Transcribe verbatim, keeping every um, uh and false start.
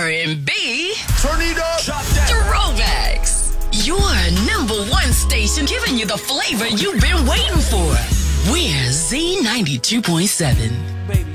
R and B. Turn it up. Drop that. Throwbacks. Your number one station giving you the flavor you've been waiting for. We're Z ninety-two point seven. Baby.